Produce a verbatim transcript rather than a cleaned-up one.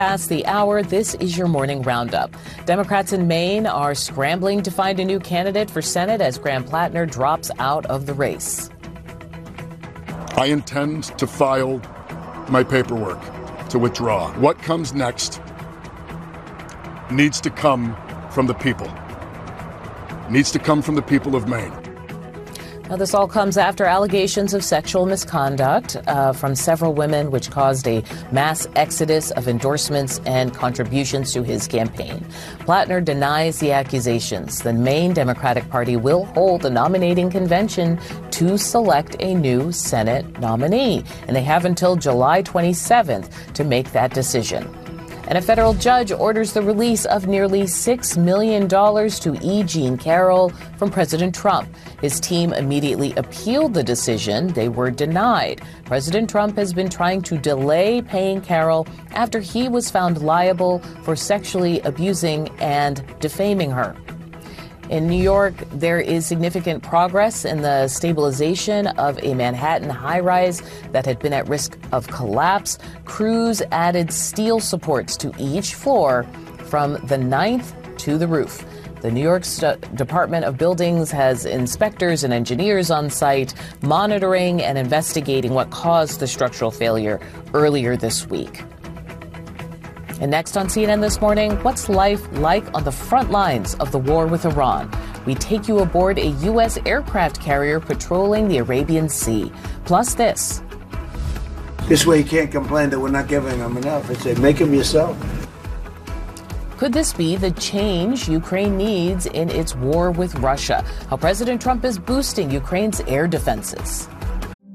Past the hour, this is your morning roundup. Democrats in Maine are scrambling to find a new candidate for Senate as Graham Plattner drops out of the race. I intend to file my paperwork to withdraw. What comes next needs to come from the people. Needs to come from the people of Maine. Now, this all comes after allegations of sexual misconduct uh, from several women, which caused a mass exodus of endorsements and contributions to his campaign. Plattner denies the accusations. The Maine Democratic Party will hold a nominating convention to select a new Senate nominee, and they have until July twenty-seventh to make that decision. And a federal judge orders the release of nearly six million dollars to E. Jean Carroll from President Trump. His team immediately appealed the decision. They were denied. President Trump has been trying to delay paying Carroll after he was found liable for sexually abusing and defaming her. In New York, there is significant progress in the stabilization of a Manhattan high-rise that had been at risk of collapse. Crews added steel supports to each floor from the ninth to the roof. The New York St- Department of Buildings has inspectors and engineers on site monitoring and investigating what caused the structural failure earlier this week. And next on C N N This Morning, what's life like on the front lines of the war with Iran? We take you aboard a U S aircraft carrier patrolling the Arabian Sea. Plus this. This way you can't complain that we're not giving them enough. I say, make them yourself. Could this be the change Ukraine needs in its war with Russia? How President Trump is boosting Ukraine's air defenses.